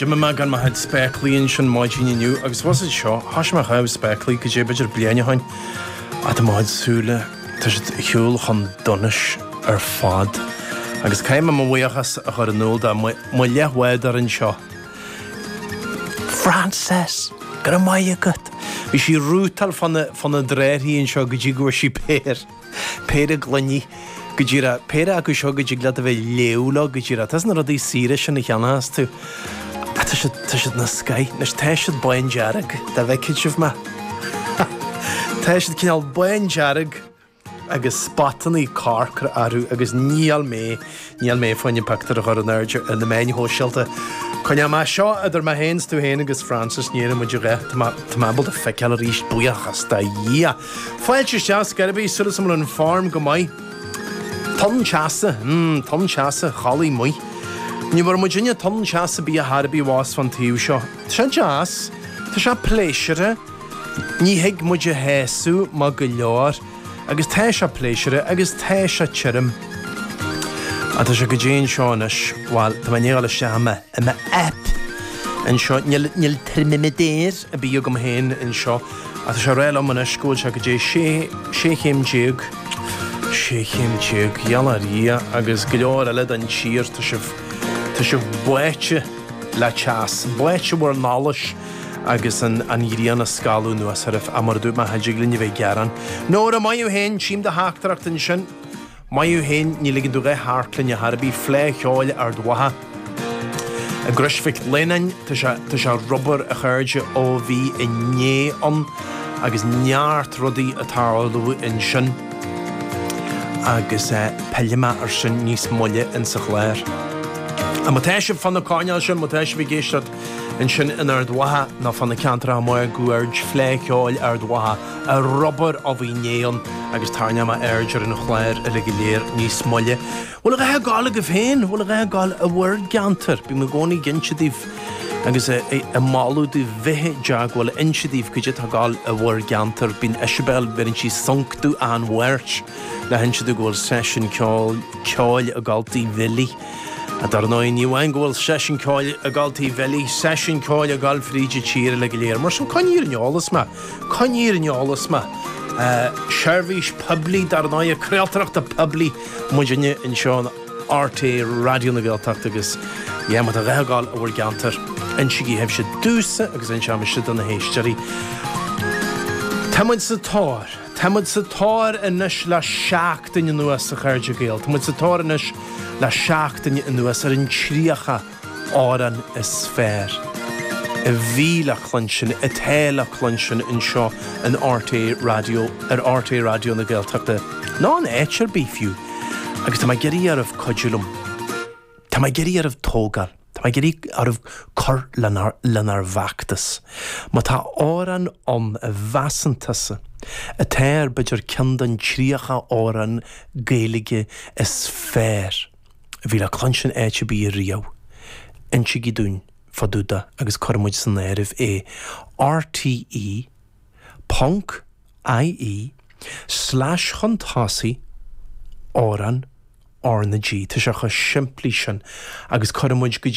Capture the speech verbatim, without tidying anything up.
Jimmy Magan ma had specklí sin maidíine nniu, agus was it seo, has ma chah specklí go dé beidir bliana hain. A tá maid súla, tá siad hiúil chun donis ar fad. Agus caiim am mhuiachas a chur an nóda, mu lehwaid ar an seo. Frances, gur a mai agat. Bhí sí rútal fan na dréirhíonn seo go dtí gúir sí péir. Péir a glunní. Go dtíra, péir a go seo go dtí glad a bheith léúla go dtíra. Tas na rudí síre sin na cheannas tú. A tá siad na sky, nes tá siad bain dearag, da bheith cid sibh ma. Tá siad cinál bain dearag agus spataní carcar arú agus níal mé, níal mé fáinne pactar a chur an airde in na main hóisialta. Coinne má seo idir má héins tú héana agus Francis níana mu ré, tá má bol a feiceal a ríist buíachas da dhia. Fáilte seas garbí sulas am an farm go mai. Ton chasa, hmm, ton chasa, chalí mui. Ní mar muidirne ton chasa bí a harbí was fan tíú seo. Tá sé jazz, tá sé pléisiire, ní hiig muide héasú má go leor, agus tá sé pléisiire, agus tá sé tirim. A tá sé go déan seonas, bhil tá néála sé ama ama app an seo níl trimimidéir a bí gom héin in seo. A tá sé réil am an scóil se go dé sé chéim déag, sé chéim déag, geala ria agus go leor a le an tír tá sé buite le teas, buite bhar nálas agus an íríanna scalú nuas arif a mar dúb ma haidiglinn bheith gearan. Nóra maiú héin tím de háachtarach den sin, maiú héin ní ligin dú gaith háartlinn a harbí flé cheáil ar dwatha. A grisfic lenain tá sé rubar a chuirde ó bhí i nné an agus neart rudaí a tarlú in sin agus peilime ar sin níos molle in sa chléir. A má téisib fan na cáineal sin, má téisib bhí géistead in sin in ar dwatha na fan na cantra mór gúird flé ceáil ar dwatha a rubar a bhí néan agus tarne ma airdir in chléir a le léir níos molle. Bhfuil a gaith gála go bhéin, bhfuil a gaith gáil a bhir gantar, bí me gcónaí ginseadíh agus a máú dú bheitthe deag bhfuil inseadíh go dtí tá gáil a bhir gantar bín eisibel berin sí sonctú an bhairt le hinseadú ghfuil session ceáil a galtaí bhilí. A dar nóin ní bhain ghfuil session ceáil a galtaí bhilí, session ceáil a gáil fríide tíre le léir. Mar sin coníir neolalas ma, coníir neolalas ma. Seirbhís publi dar nóid a creaaltarach a publi muidirne in seán R T é radio na Gaeltacht agus dhéama a bheitháil a bhfuil gantar in sigí hebh sé dúsa agus in seama si an na héistearí. Támuid sa táir, támuid sa táir inis le seachtaine nuas a chuirde Gael, támuid sa táir inis le seachtaine nuas ar an tríocha áran is fér. A bhí le clunsin, a té le clunsin in seo an R T é radio, ar R T é radio na Gaeltachta. Ná an éitir bífiú, agus tá geirí ar ah codúlum, tá geirí ar ah tógal, tá geirí ar ah cor lenar bhachtas. Má tá áran an a bheasantasa, a téir beidir cindan tríocha áran Gaelige is fér. Bhí le clunsin éitir bí riamh, in sigí dún, fadúda agus cormuid san éirih é R T E punk I E slash chuntásaí áran R na G. Tá sé chu siimplí sin agus cormuid go